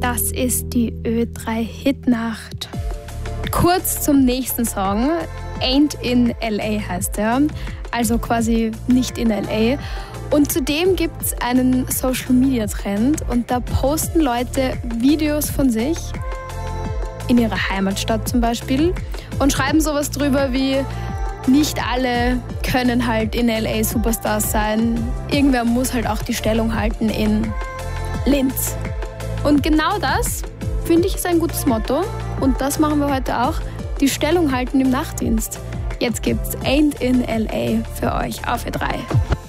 Das ist die Ö3 Hitnacht. Kurz zum nächsten Song. Ain't in LA heißt er. Also quasi nicht in LA. Und zudem gibt es einen Social-Media-Trend und da posten Leute Videos von sich, in ihrer Heimatstadt zum Beispiel, und schreiben sowas drüber wie: Nicht alle können halt in LA Superstars sein. Irgendwer muss halt auch die Stellung halten in Linz. Und genau das, finde ich, ist ein gutes Motto. Und das machen wir heute auch. Die Stellung halten im Nachtdienst. Jetzt gibt's Ain't in LA für euch auf Ö3.